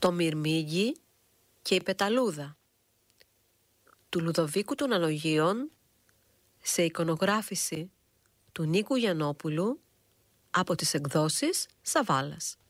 Το Μυρμήγκι και η Πεταλούδα του Λουδοβίκου των Αλογίων, σε εικονογράφηση του Νίκου Γιαννόπουλου, από τις εκδόσεις Σαββάλας.